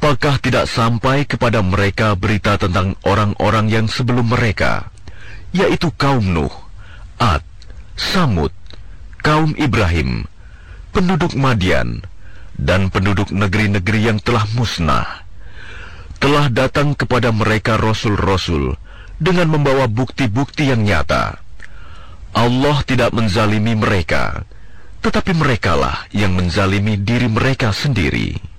Apakah tidak sampai kepada mereka berita tentang orang-orang yang sebelum mereka, yaitu kaum Nuh, Ad, Samud, kaum Ibrahim, penduduk Madian, dan penduduk negeri-negeri yang telah musnah? Telah datang kepada mereka rasul-rasul dengan membawa bukti-bukti yang nyata. Allah tidak menzalimi mereka, tetapi merekalah yang menzalimi diri mereka sendiri.